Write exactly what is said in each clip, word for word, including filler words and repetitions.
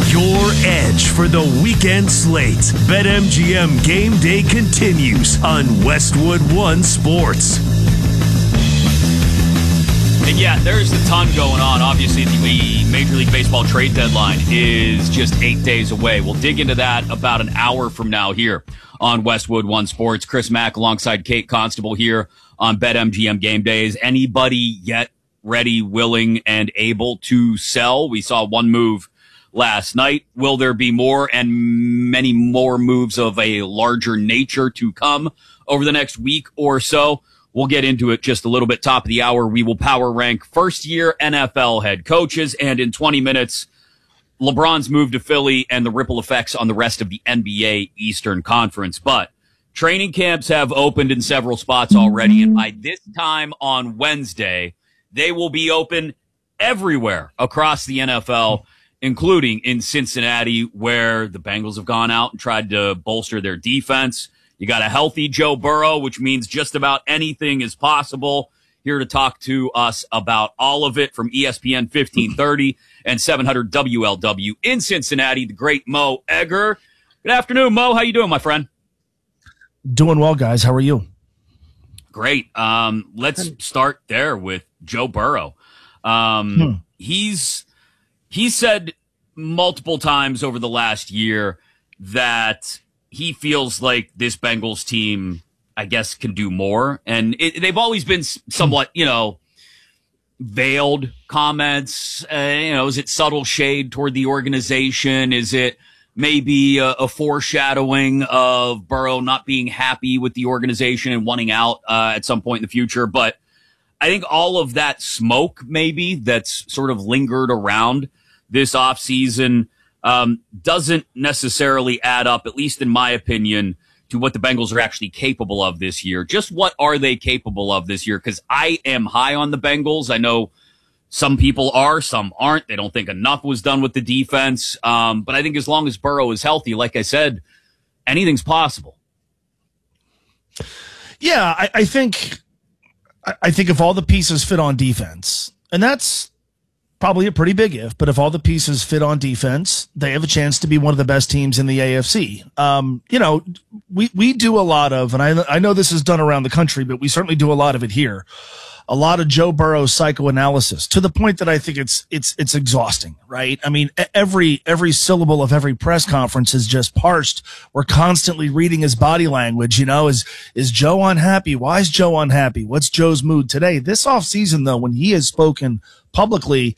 Your edge for the weekend slate. BetMGM Game Day continues on Westwood One Sports. And yeah, there's a ton going on. Obviously, the Major League Baseball trade deadline is just eight days away. We'll dig into that about an hour from now here on Westwood One Sports. Chris Mack alongside Kate Constable here on BetMGM Game Days. Anybody yet ready, willing, and able to sell? We saw one move last night. Will there be more and many more moves of a larger nature to come over the next week or so? We'll get into it just a little bit. Top of the hour, we will power rank first-year N F L head coaches, and in twenty minutes, LeBron's move to Philly and the ripple effects on the rest of the N B A Eastern Conference. But training camps have opened in several spots already, and by this time on Wednesday, they will be open everywhere across the N F L, including in Cincinnati, where the Bengals have gone out and tried to bolster their defense. You got a healthy Joe Burrow, which means just about anything is possible. Here to talk to us about all of it from E S P N fifteen thirty and seven hundred W L W in Cincinnati, the great Mo Egger. Good afternoon, Mo. How you doing, my friend? Doing well, guys. How are you? Great. Um, let's start there with Joe Burrow. Um, hmm. He's he said multiple times over the last year that he feels like this Bengals team, I guess, can do more. And it, they've always been somewhat, you know, veiled comments. Uh, you know, is it subtle shade toward the organization? Is it maybe a, a foreshadowing of Burrow not being happy with the organization and wanting out uh, at some point in the future? But I think all of that smoke, maybe, that's sort of lingered around this offseason, um, doesn't necessarily add up, at least in my opinion, to what the Bengals are actually capable of this year. Just what are they capable of this year? Because I am high on the Bengals. I know some people are, some aren't. They don't think enough was done with the defense. Um, but I think as long as Burrow is healthy, like I said, anything's possible. Yeah, I, I think I think if all the pieces fit on defense, and that's probably a pretty big if, but if all the pieces fit on defense, they have a chance to be one of the best teams in the A F C. Um, you know, we, we do a lot of, and I, I know this is done around the country, but we certainly do a lot of it here. A lot of Joe Burrow's psychoanalysis to the point that I think it's, it's, it's exhausting, right? I mean, every, every syllable of every press conference is just parsed. We're constantly reading his body language. You know, is, is Joe unhappy? Why is Joe unhappy? What's Joe's mood today? This offseason, though, when he has spoken publicly,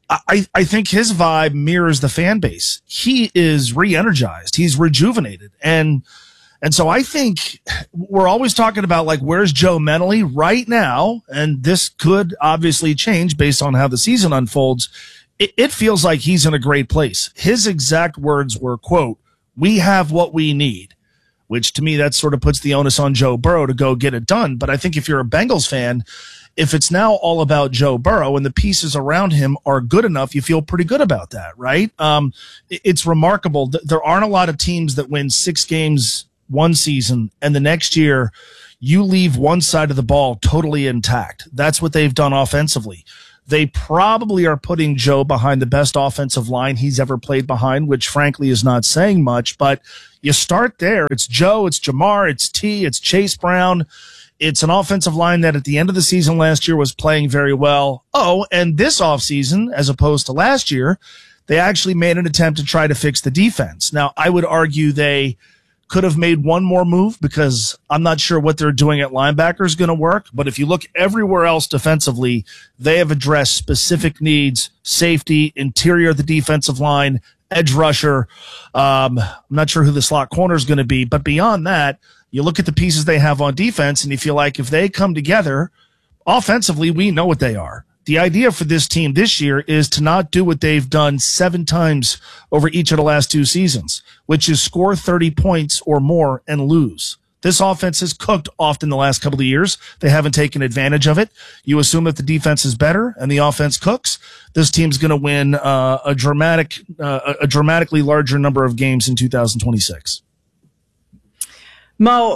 I, I think his vibe mirrors the fan base. He is re-energized. He's rejuvenated. And, and so I think we're always talking about, like, where's Joe mentally right now? And this could obviously change based on how the season unfolds. It, it feels like he's in a great place. His exact words were, quote, "We have what we need," which to me, that sort of puts the onus on Joe Burrow to go get it done. But I think if you're a Bengals fan, if it's now all about Joe Burrow and the pieces around him are good enough, you feel pretty good about that, right? Um, it's remarkable. There aren't a lot of teams that win six games one season and the next year you leave one side of the ball totally intact. That's what they've done offensively. They probably are putting Joe behind the best offensive line he's ever played behind, which frankly is not saying much, but you start there. It's Joe, it's Jamar, it's T, it's Chase Brown. It's an offensive line that at the end of the season last year was playing very well. Oh, and this offseason, as opposed to last year, they actually made an attempt to try to fix the defense. Now, I would argue they could have made one more move because I'm not sure what they're doing at linebacker is going to work. But if you look everywhere else defensively, they have addressed specific needs: safety, interior of the defensive line, edge rusher. Um, I'm not sure who the slot corner is going to be, but beyond that, you look at the pieces they have on defense and you feel like if they come together offensively, we know what they are. The idea for this team this year is to not do what they've done seven times over each of the last two seasons, which is score thirty points or more and lose. This offense has cooked often the last couple of years. They haven't taken advantage of it. You assume that the defense is better and the offense cooks, this team's going to win uh, a dramatic, uh, a dramatically larger number of games in two thousand twenty-six. Mo,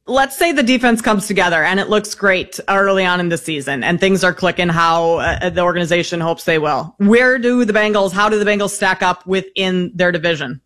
let's say the defense comes together and it looks great early on in the season and things are clicking how uh, the organization hopes they will. Where do the Bengals, how do the Bengals stack up within their division?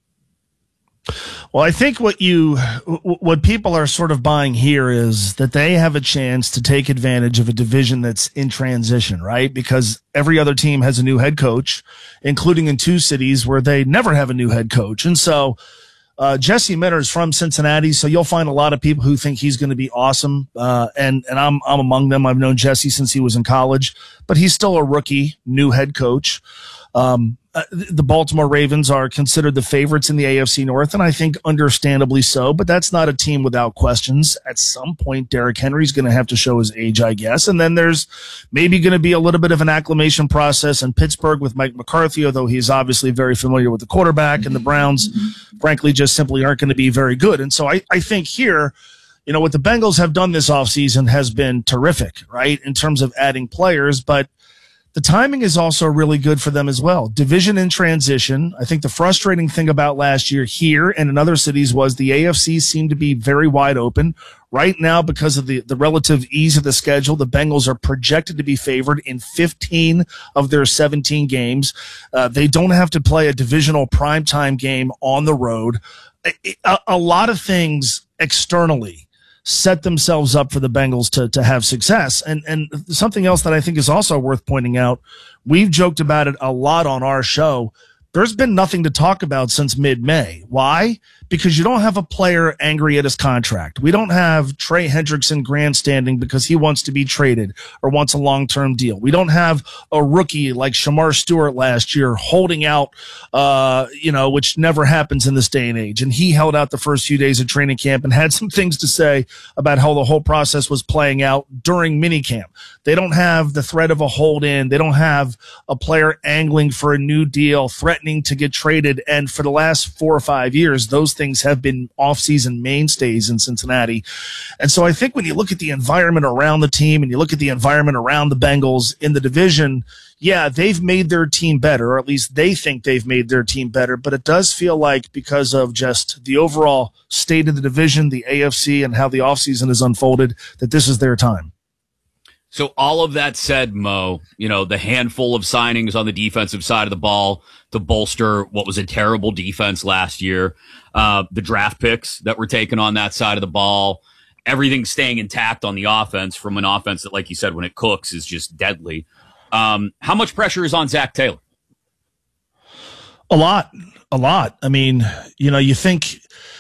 Well, I think what you, what people are sort of buying here is that they have a chance to take advantage of a division that's in transition, right? Because every other team has a new head coach, including in two cities where they never have a new head coach. And so, uh, Jesse Minter is from Cincinnati. So you'll find a lot of people who think he's going to be awesome. Uh, and, and I'm, I'm among them. I've known Jesse since he was in college, but he's still a rookie, new head coach. Um, uh, the Baltimore Ravens are considered the favorites in the A F C North, and I think understandably so, but that's not a team without questions. At some point, Derrick Henry's going to have to show his age, I guess, and then there's maybe going to be a little bit of an acclimation process in Pittsburgh with Mike McCarthy, although he's obviously very familiar with the quarterback, and the Browns, frankly, just simply aren't going to be very good. And so I, I think here, you know, what the Bengals have done this offseason has been terrific, right, in terms of adding players, but the timing is also really good for them as well. Division in transition. I think the frustrating thing about last year here and in other cities was the A F C seemed to be very wide open. Right now, because of the, the relative ease of the schedule, the Bengals are projected to be favored in fifteen of their seventeen games. Uh, they don't have to play a divisional primetime game on the road. A, a lot of things externally set themselves up for the Bengals to, to have success. And, and something else that I think is also worth pointing out, we've joked about it a lot on our show. There's been nothing to talk about since mid-May. Why? Because you don't have a player angry at his contract. We don't have Trey Hendrickson grandstanding because he wants to be traded or wants a long-term deal. We don't have a rookie like Shamar Stewart last year holding out, uh, you know, which never happens in this day and age. And he held out the first few days of training camp and had some things to say about how the whole process was playing out during minicamp. They don't have the threat of a hold-in. They don't have a player angling for a new deal, threatening to get traded. And for the last four or five years, those things have been off-season mainstays in Cincinnati. And so I think when you look at the environment around the team and you look at the environment around the Bengals in the division, yeah, they've made their team better, or at least they think they've made their team better. But it does feel like because of just the overall state of the division, the A F C, and how the offseason has unfolded, that this is their time. So all of that said, Mo, you know, the handful of signings on the defensive side of the ball to bolster what was a terrible defense last year, uh, the draft picks that were taken on that side of the ball, everything staying intact on the offense from an offense that, like you said, when it cooks is just deadly. Um, how much pressure is on Zach Taylor? A lot, a lot. I mean, you know, you think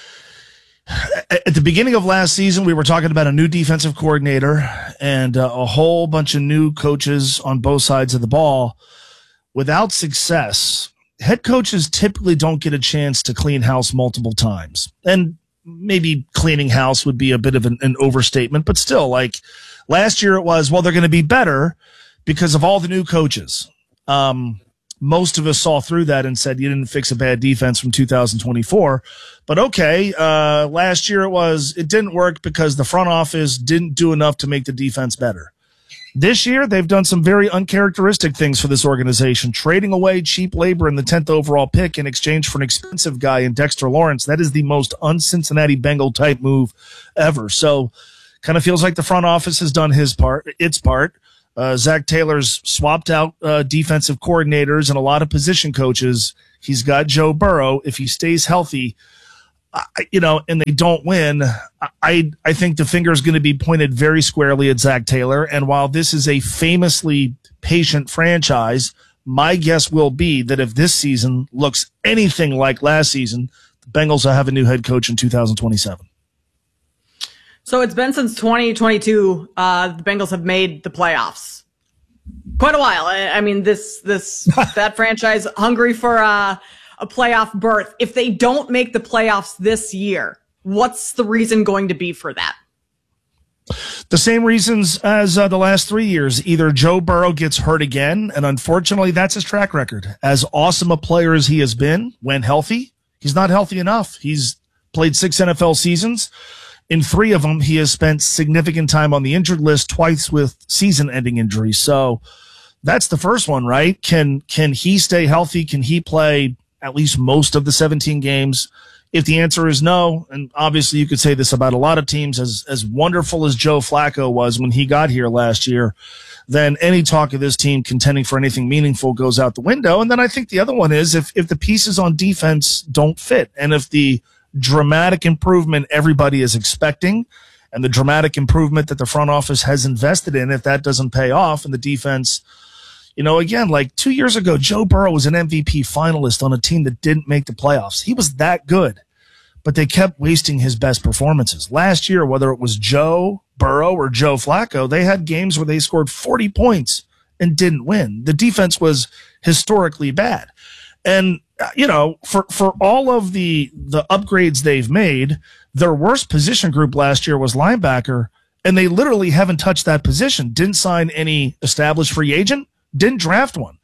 at the beginning of last season, we were talking about a new defensive coordinator and uh, a whole bunch of new coaches on both sides of the ball. Without success, head coaches typically don't get a chance to clean house multiple times. And maybe cleaning house would be a bit of an, an overstatement, but still, like last year it was, well, they're going to be better because of all the new coaches. Um, Most of us saw through that and said you didn't fix a bad defense from two thousand twenty-four. But okay, uh, last year it was, it didn't work because the front office didn't do enough to make the defense better. This year, they've done some very uncharacteristic things for this organization, trading away cheap labor in the tenth overall pick in exchange for an expensive guy in Dexter Lawrence. That is the most un-Cincinnati Bengal type move ever. So kind of feels like the front office has done his part, its part. Uh, Zach Taylor's swapped out uh, defensive coordinators and a lot of position coaches. He's got Joe Burrow. If he stays healthy, I, you know, and they don't win, I I think the finger is going to be pointed very squarely at Zach Taylor. And while this is a famously patient franchise, my guess will be that if this season looks anything like last season, the Bengals will have a new head coach in two thousand twenty-seven. So it's been since twenty twenty-two. Uh, the Bengals have made the playoffs. Quite a while. I, I mean, this, this, that franchise hungry for uh, a playoff berth. If they don't make the playoffs this year, what's the reason going to be for that? The same reasons as uh, the last three years. Either Joe Burrow gets hurt again, and unfortunately that's his track record. As awesome a player as he has been when healthy, he's not healthy enough. He's played six N F L seasons. In three of them, he has spent significant time on the injured list, twice with season-ending injuries. So that's the first one, right? Can can he stay healthy? Can he play at least most of the seventeen games If the answer is no, and obviously you could say this about a lot of teams, as, as wonderful as Joe Flacco was when he got here last year, then any talk of this team contending for anything meaningful goes out the window. And then I think the other one is if, if the pieces on defense don't fit, and if the dramatic improvement everybody is expecting and the dramatic improvement that the front office has invested in, if that doesn't pay off and the defense, you know, again, like two years ago, Joe Burrow was an M V P finalist on a team that didn't make the playoffs. He was that good, but they kept wasting his best performances. Last year, whether it was Joe Burrow or Joe Flacco, they had games where they scored forty points and didn't win. The defense was historically bad. And, you know, for, for all of the, the upgrades they've made, their worst position group last year was linebacker, and they literally haven't touched that position. Didn't sign any established free agent. Didn't draft one.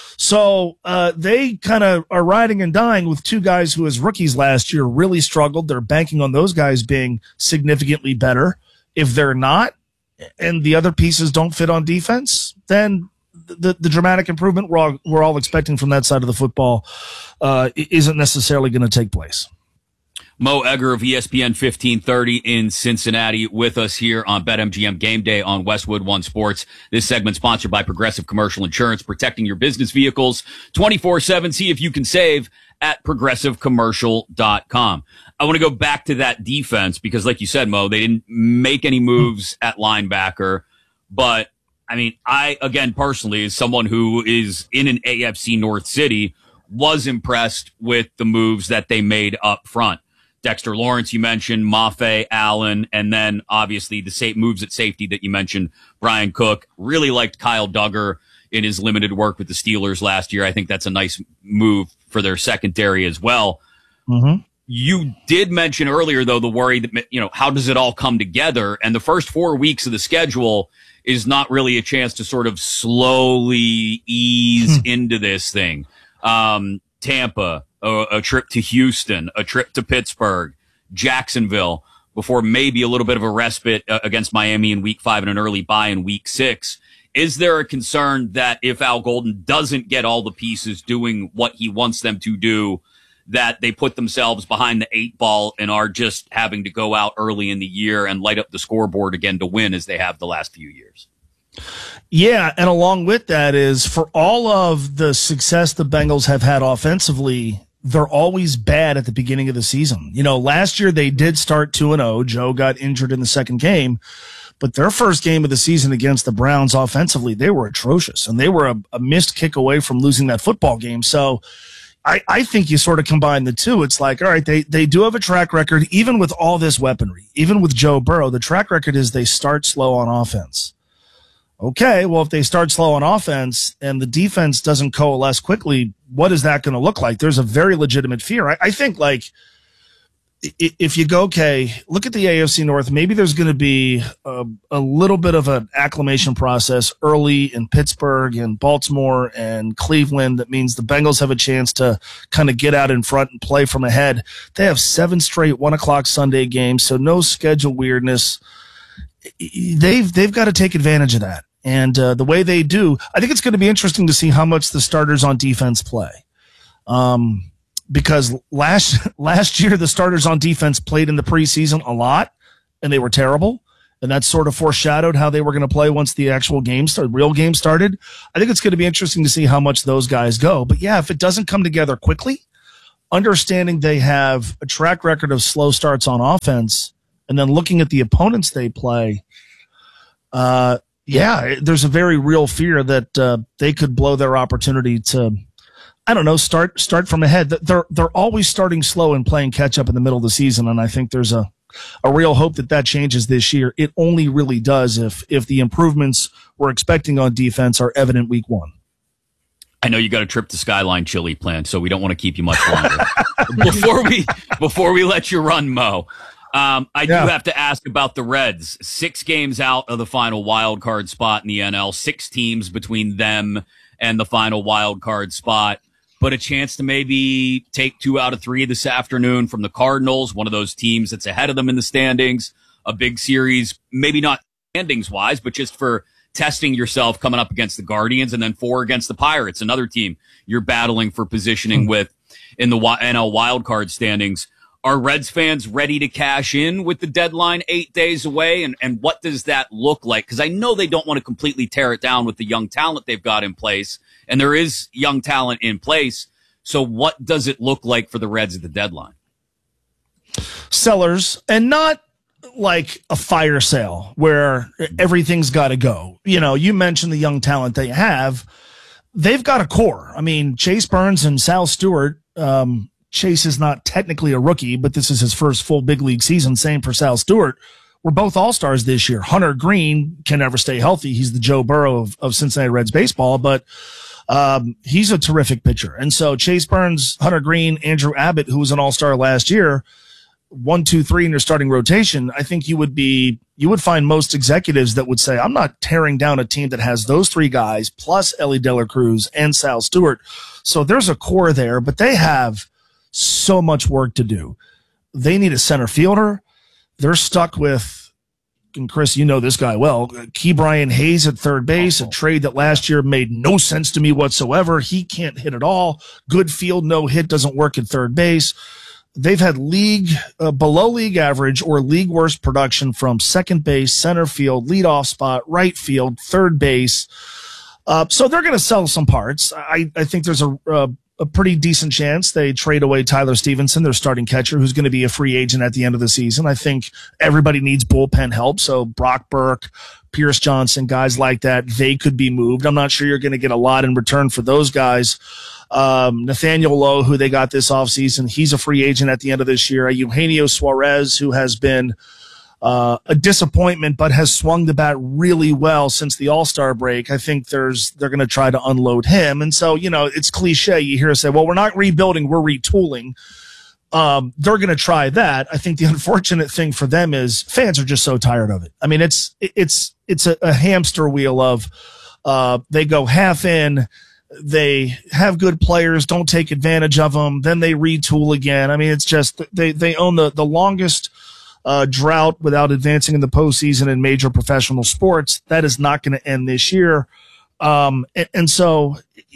So uh, they kind of are riding and dying with two guys who, as rookies last year, really struggled. They're banking on those guys being significantly better. If they're not, and the other pieces don't fit on defense, then the, the dramatic improvement we're all, we're all expecting from that side of the football uh, isn't necessarily going to take place. Mo Egger of E S P N fifteen thirty in Cincinnati with us here on BetMGM Game Day on Westwood One Sports. This segment sponsored by Progressive Commercial Insurance, protecting your business vehicles twenty-four seven. See if you can save at progressive commercial dot com. I want to go back to that defense because, like you said, Mo, they didn't make any moves at linebacker. But, I mean, I, again, personally, as someone who is in an A F C North city, was impressed with the moves that they made up front. Dexter Lawrence, you mentioned, Mafe, Allen, and then obviously the same moves at safety that you mentioned, Brian Cook. Really liked Kyle Duggar in his limited work with the Steelers last year. I think that's a nice move for their secondary as well. Mm-hmm. You did mention earlier, though, the worry that, you know, how does it all come together? And the first four weeks of the schedule is not really a chance to sort of slowly ease hmm. into this thing. Um, Tampa, A, a trip to Houston, a trip to Pittsburgh, Jacksonville, before maybe a little bit of a respite uh, against Miami in week five and an early bye in week six. Is there a concern that if Al Golden doesn't get all the pieces doing what he wants them to do, that they put themselves behind the eight ball and are just having to go out early in the year and light up the scoreboard again to win as they have the last few years? Yeah, and along with that is, for all of the success the Bengals have had offensively, they're always bad at the beginning of the season. You know, last year they did start two and oh. Joe got injured in the second game, but their first game of the season against the Browns offensively, they were atrocious, and they were a, a missed kick away from losing that football game. So I, I think you sort of combine the two. It's like, all right, they, they do have a track record, even with all this weaponry, even with Joe Burrow. The track record is they start slow on offense. Okay, well, if they start slow on offense and the defense doesn't coalesce quickly, what is that going to look like? There's a very legitimate fear. I, I think, like, if you go, okay, look at the A F C North, maybe there's going to be a, a little bit of an acclimation process early in Pittsburgh and Baltimore and Cleveland. That means the Bengals have a chance to kind of get out in front and play from ahead. They have seven straight one o'clock Sunday games, so no schedule weirdness. They've, they've got to take advantage of that. And uh, the way they do, I think it's going to be interesting to see how much the starters on defense play. Um, because last last year, the starters on defense played in the preseason a lot, and they were terrible. And that sort of foreshadowed how they were going to play once the actual game started, real game started. I think it's going to be interesting to see how much those guys go. But yeah, if it doesn't come together quickly, understanding they have a track record of slow starts on offense, and then looking at the opponents they play, uh, yeah, there's a very real fear that uh, they could blow their opportunity to, I don't know, start start from ahead. They're they're always starting slow and playing catch up in the middle of the season, and I think there's a a real hope that that changes this year. It only really does if if the improvements we're expecting on defense are evident week one. I know you got a trip to Skyline Chili planned, so we don't want to keep you much longer. before we before we let you run, Mo. Um, I yeah. do have to ask about the Reds. Six games out of the final wild card spot in the N L. Six teams between them and the final wild card spot. But a chance to maybe take two out of three this afternoon from the Cardinals, one of those teams that's ahead of them in the standings. A big series, maybe not standings-wise, but just for testing yourself coming up against the Guardians, and then four against the Pirates, another team you're battling for positioning mm-hmm. with in the N L wildcard standings. Are Reds fans ready to cash in with the deadline eight days away? And, and what does that look like? Because I know they don't want to completely tear it down with the young talent they've got in place. And there is young talent in place. So what does it look like for the Reds at the deadline? Sellers, and not like a fire sale where everything's got to go. You know, you mentioned the young talent they have. They've got a core. I mean, Chase Burns and Sal Stewart, um, Chase is not technically a rookie, but this is his first full big league season. Same for Sal Stewart. We're both all-stars this year. Hunter Green can never stay healthy. He's the Joe Burrow of, of Cincinnati Reds baseball, but um, he's a terrific pitcher. And so Chase Burns, Hunter Green, Andrew Abbott, who was an all-star last year, one, two, three in your starting rotation, I think you would be, you would find most executives that would say, I'm not tearing down a team that has those three guys plus Ellie De La Cruz and Sal Stewart. So there's a core there, but they have so much work to do. They need a center fielder. They're stuck with, and Chris, you know this guy well, Key Brian Hayes at third base, a trade that last year made no sense to me whatsoever. He can't hit at all. Good field, no hit, doesn't work at third base. They've had league, uh, below league average or league worst production from second base, center field, leadoff spot, right field, third base. Uh, so they're going to sell some parts. I, I think there's a, a, a pretty decent chance they trade away Tyler Stevenson, their starting catcher, who's going to be a free agent at the end of the season. I think everybody needs bullpen help. So Brock Burke, Pierce Johnson, guys like that, they could be moved. I'm not sure you're going to get a lot in return for those guys. Um, Nathaniel Lowe, who they got this offseason, he's a free agent at the end of this year. Eugenio Suarez, who has been uh, a disappointment, but has swung the bat really well since the All-Star break. I think there's they're going to try to unload him. And so, you know, it's cliche. You hear say, well, we're not rebuilding, we're retooling. Um, they're going to try that. I think the unfortunate thing for them is fans are just so tired of it. I mean, it's it's it's a, a hamster wheel of uh, they go half in, they have good players, don't take advantage of them, then they retool again. I mean, it's just they they own the the longest uh, drought without advancing in the postseason in major professional sports. That is not going to end this year, um, and, and so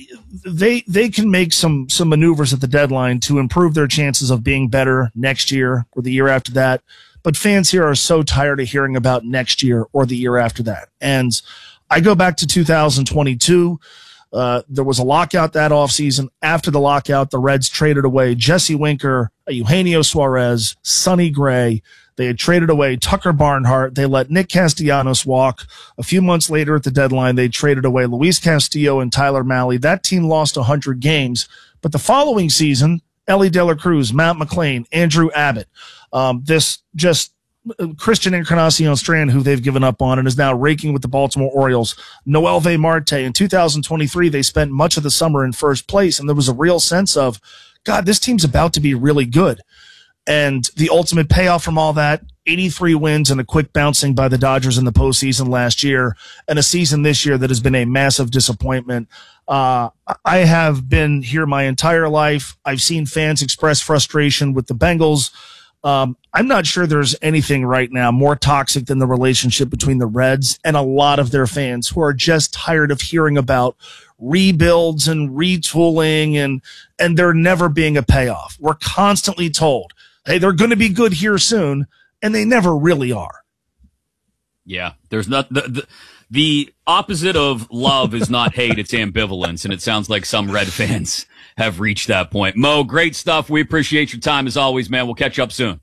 they they can make some some maneuvers at the deadline to improve their chances of being better next year or the year after that. But fans here are so tired of hearing about next year or the year after that. And I go back to two thousand twenty-two. Uh, there was a lockout that offseason. After the lockout, the Reds traded away Jesse Winker, Eugenio Suarez, Sonny Gray. They had traded away Tucker Barnhart. They let Nick Castellanos walk. A few months later at the deadline, they traded away Luis Castillo and Tyler Mahle. That team lost one hundred games. But the following season, Ellie De La Cruz, Matt McLain, Andrew Abbott, um, this just Christian Encarnacion Strand, who they've given up on and is now raking with the Baltimore Orioles, Noelvi Marte. In two thousand twenty-three, they spent much of the summer in first place, and there was a real sense of, God, this team's about to be really good. And the ultimate payoff from all that, eighty-three wins and a quick bouncing by the Dodgers in the postseason last year, and a season this year that has been a massive disappointment. Uh, I have been here my entire life. I've seen fans express frustration with the Bengals. Um, I'm not sure there's anything right now more toxic than the relationship between the Reds and a lot of their fans who are just tired of hearing about rebuilds and retooling and, and there never being a payoff. We're constantly told, hey, they're going to be good here soon, and they never really are. Yeah, there's not the, the the opposite of love is not hate, it's ambivalence, and it sounds like some Red fans have reached that point. Mo, great stuff. We appreciate your time as always, man. We'll catch up soon.